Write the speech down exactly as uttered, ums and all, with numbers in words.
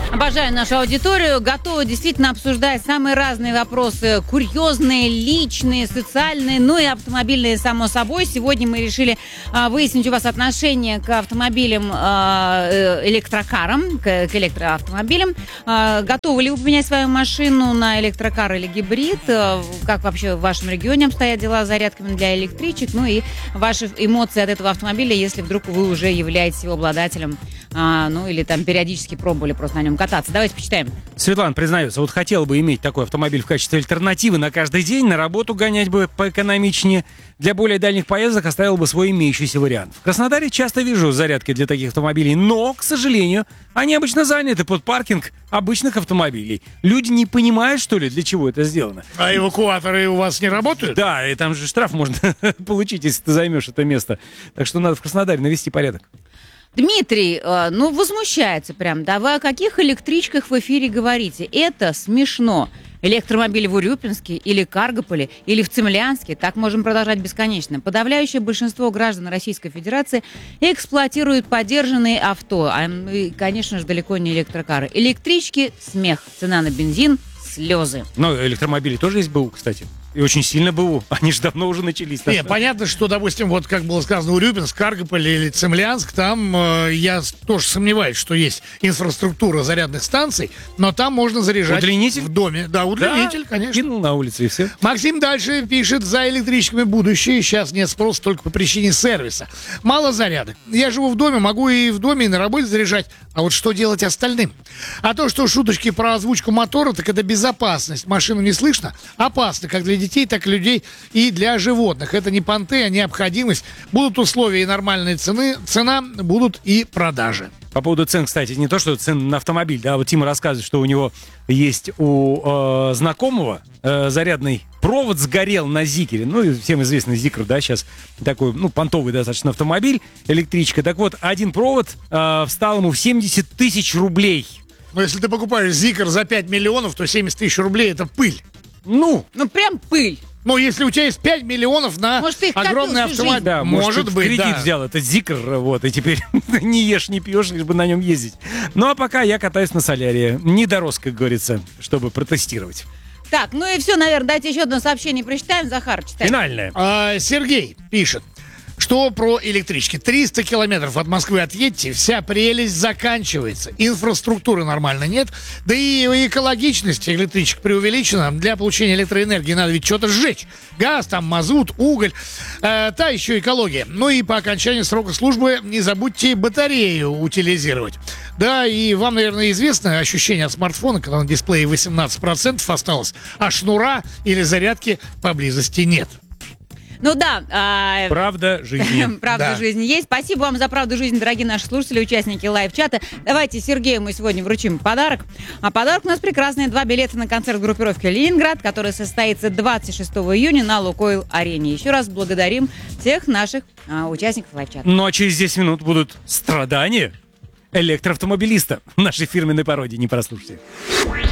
Обожаю нашу аудиторию. Готова действительно обсуждать самые разные вопросы. Курьезные, личные, социальные, ну и автомобильные, само собой. Сегодня мы решили а, выяснить у вас отношение к автомобилям, а, электрокарам, к, к электроавтомобилям. А, готовы ли вы поменять свою машину на электрокар или гибрид? А, как вообще в вашем регионе обстоят дела с зарядками для электричек? Ну и ваши эмоции от этого автомобиля, если вдруг вы уже являетесь его обладателем, а, ну или там периодически пробовали просто на нем кататься. Давайте почитаем. Светлана признается, вот хотела бы иметь такой автомобиль в качестве альтернативы на каждый день, на работу гонять бы поэкономичнее. Для более дальних поездок оставил бы свой имеющийся вариант. В Краснодаре часто вижу зарядки для таких автомобилей, но, к сожалению, они обычно заняты под паркинг обычных автомобилей. Люди не понимают, что ли, для чего это сделано. А эвакуаторы у вас не работают? Да, и там же штраф можно получить, если ты займешь это место. Так что надо в Краснодаре навести порядок. Дмитрий, э, ну, возмущается прям. Да вы о каких электричках в эфире говорите? Это смешно. Электромобиль в Урюпинске или Каргополе или в Цимлянске, так можем продолжать бесконечно. Подавляющее большинство граждан Российской Федерации эксплуатируют подержанные авто, а, и, конечно же, далеко не электрокары. Электрички – смех, цена на бензин – слезы. Ну, электромобили тоже есть БУ, кстати. И очень сильно БУ. Они же давно уже начались. Не, понятно, что, допустим, вот как было сказано, Урюпинск, Каргополь или Цимлянск, там э, я тоже сомневаюсь, что есть инфраструктура зарядных станций, но там можно заряжать удлинитель? В доме. Да, удлинитель, да, конечно. Кинул на улице и все. Максим дальше пишет: за электричками будущее. Сейчас нет спроса только по причине сервиса. Мало зарядок. Я живу в доме, могу и в доме, и на работе заряжать. А вот что делать остальным? А то, что шуточки про озвучку мотора, так это безопасность. Машину не слышно. Опасно как для детей, так и людей и для животных. Это не понты, а необходимость. Будут условия и нормальные цены, цена, будут и продажи. По поводу цен, кстати, не то, что цен на автомобиль, да, вот Тима рассказывает, что у него есть у э, знакомого э, зарядный провод сгорел на Зикере. Ну, и всем известный Зикер, да, сейчас такой, ну, понтовый достаточно автомобиль, электричка. Так вот, один провод э, встал ему в семьдесят тысяч рублей. Но если ты покупаешь Зикер за пять миллионов, то семьдесят тысяч рублей — это пыль. Ну, Ну, прям пыль. Но если у тебя есть пять миллионов на Может, ты их огромный копил всю автомобиль, жизнь? да, может, может быть, кредит да. взял этот Зикр, вот, и теперь не ешь, не пьешь, лишь бы на нем ездить. Ну, а пока я катаюсь на солярии. Не дорос, как говорится, чтобы протестировать. Так, ну и все, наверное, дайте еще одно сообщение прочитаем. Захар, читай. Финальное. А, Сергей пишет, что про электрички. триста километров от Москвы отъедьте, вся прелесть заканчивается. Инфраструктуры нормально нет. Да и экологичность электричек преувеличена. Для получения электроэнергии надо ведь что-то сжечь. Газ, там, мазут, уголь. Э, та еще экология. Ну и по окончании срока службы не забудьте батарею утилизировать. Да, и вам, наверное, известно ощущение от смартфона, когда на дисплее восемнадцать процентов осталось, а шнура или зарядки поблизости нет. Ну да. А... Правда жизни. Правда Да. жизни есть. Спасибо вам за правду жизни, дорогие наши слушатели, участники лайв-чата. Давайте Сергею мы сегодня вручим подарок. А подарок у нас прекрасный. Два билета на концерт группировки «Ленинград», который состоится двадцать шестого июня на Лукойл-арене. Еще раз благодарим всех наших а, участников лайв-чата. Ну, а через десять минут будут страдания электроавтомобилиста. В нашей фирменной пародии. Не прослушайте.